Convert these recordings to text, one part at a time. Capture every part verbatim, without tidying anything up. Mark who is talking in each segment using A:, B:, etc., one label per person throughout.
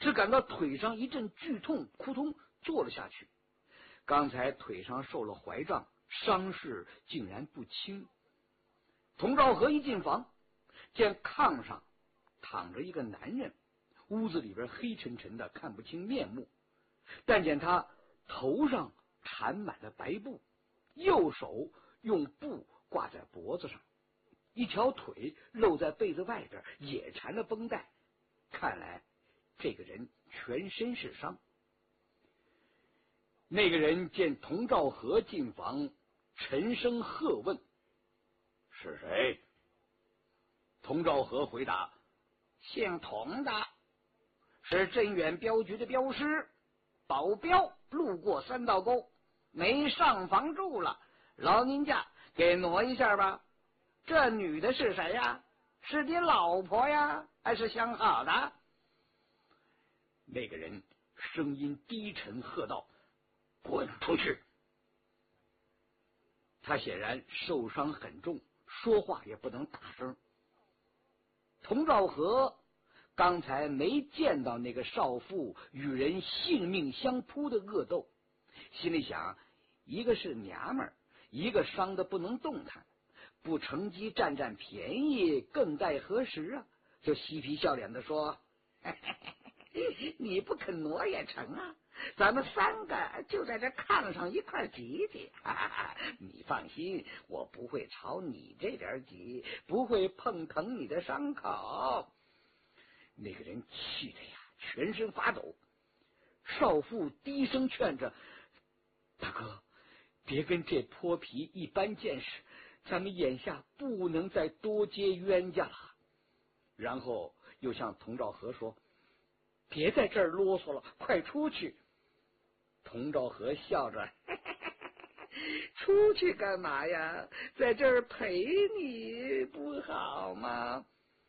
A: 只感到腿上一阵剧痛，扑通坐了下去。刚才腿上受了怀杖，伤势竟然不轻。童兆和一进房，见炕上躺着一个男人，屋子里边黑沉沉的，看不清面目，但见他头上缠满了白布，右手用布挂在脖子上，一条腿露在被子外边，也缠了绷带，看来这个人全身是伤。那个人见童兆和进房，沉声喝问：“是谁？”童兆和回答：“姓童的，是镇远镖局的镖师，保镖路过三道沟，没上房住了，劳您家给挪一下吧。这女的是谁呀？是你老婆呀，还是相好的？”那个人声音低沉喝道：“滚出去！”他显然受伤很重，说话也不能大声。童兆和刚才没见到那个少妇与人性命相扑的恶斗，心里想，一个是娘们儿，一个伤得不能动弹，不乘机占占便宜更待何时啊？就嬉皮笑脸的说：“嘿嘿嘿，你不肯挪也成啊，咱们三个就在这炕上一块挤挤，哈哈，你放心，我不会朝你这边挤，不会碰疼你的伤口。”那个人气得呀全身发抖。少妇低声劝着：“大哥，别跟这泼皮一般见识，咱们眼下不能再多结冤家了。”然后又向童兆和说：“别在这儿啰嗦了，快出去。”童兆和笑着：“出去干嘛呀？在这儿陪你不好吗？”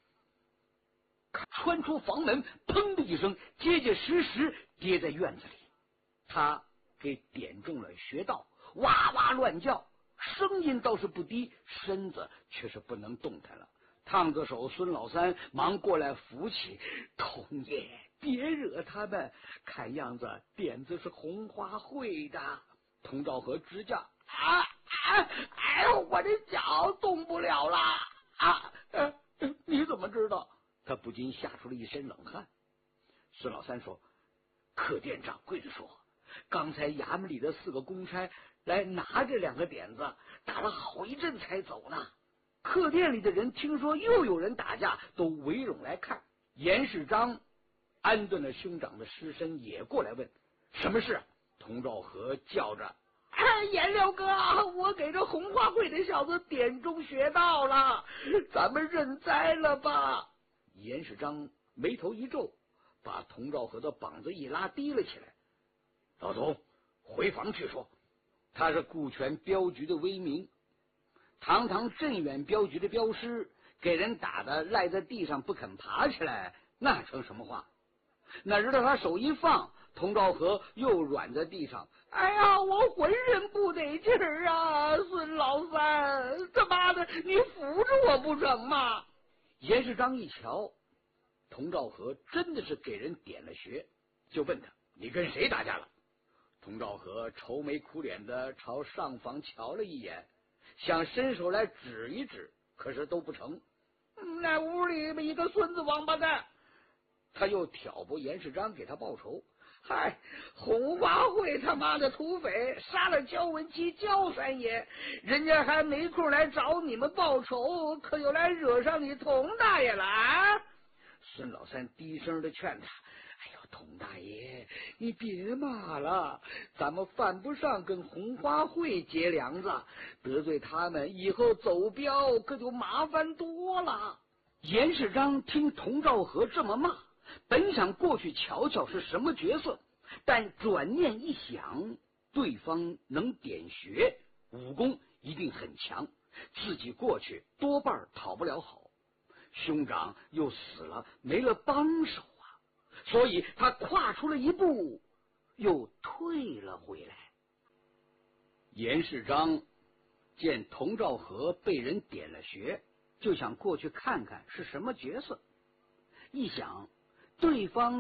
A: 穿出房门，砰的一声，结结实实跌在院子里。他给点中了穴道，哇哇乱叫，声音倒是不低，身子却是不能动弹了。烫子手孙老三忙过来扶起：“童爷，别惹他们，看样子点子是红花会的。”童兆和直叫：“啊啊！哎呦，我的脚动不了了啊！呃、你怎么知道？”他不禁吓出了一身冷汗。孙老三说：“客店掌柜的说，刚才衙门里的四个公差来拿这两个点子，打了好一阵才走呢。客店里的人听说又有人打架，都围拢来看。严世章安顿了兄长的尸身，也过来问什么事。”童兆和叫着：“哎，颜六哥，我给这红花会的小子点中穴道了，咱们认栽了吧。”严世章眉头一皱，把童兆和的膀子一拉，低了起来：“老童，回房去说。他是顾全镖局的威名，堂堂镇远镖局的镖师，给人打的赖在地上不肯爬起来，那成什么话？”哪知道他手一放，童兆和又软在地上。“哎呀，我浑身不得劲儿啊！孙老三，他妈的，你扶着我不成吗？”严世章一瞧，童兆和真的是给人点了穴，就问他：“你跟谁打架了？”童兆和愁眉苦脸的朝上房瞧了一眼，想伸手来指一指，可是都不成。那屋里一个孙子王八蛋。他又挑拨严世章给他报仇：“嗨，红花会他妈的土匪杀了焦文琪焦三爷，人家还没空来找你们报仇，可又来惹上你童大爷了啊！”孙老三低声的劝他：“哎呦，童大爷，你别骂了，咱们犯不上跟红花会结梁子，得罪他们以后走镖可就麻烦多了。”严世章听童兆和这么骂，本想过去瞧瞧是什么角色，但转念一想，对方能点穴，武功一定很强，自己过去多半讨不了好。兄长又死了，没了帮手啊，所以他跨出了一步，又退了回来。严世章见童兆和被人点了穴，就想过去看看是什么角色，一想对方